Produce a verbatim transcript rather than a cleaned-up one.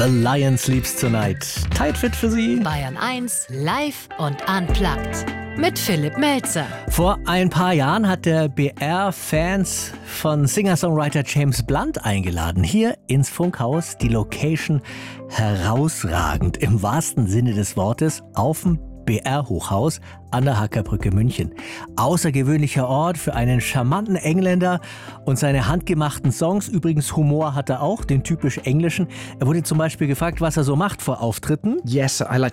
The Lion Sleeps Tonight. Tight fit für Sie? Bayern eins, live und unplugged. Mit Philipp Melzer. Vor ein paar Jahren hat der B R Fans von Singer-Songwriter James Blunt eingeladen. Hier ins Funkhaus, die Location herausragend, im wahrsten Sinne des Wortes, auf dem B R-Hochhaus an der Hackerbrücke München. Außergewöhnlicher Ort für einen charmanten Engländer und seine handgemachten Songs. Übrigens Humor hat er auch, den typisch englischen. Er wurde zum Beispiel gefragt, was er so macht vor Auftritten. Yes, I like